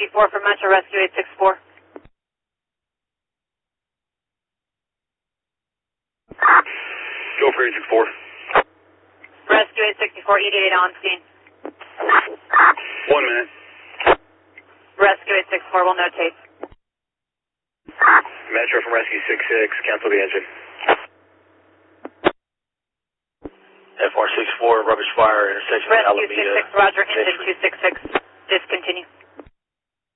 864 for Metro Rescue 864. Go for 864. Rescue 864, ED8 on scene. 1 minute. Rescue 864 will notate. Metro from Rescue 66, cancel the engine. FR64, rubbish fire, intersection with Rescue Alameda. 66, roger, engine 266, discontinue.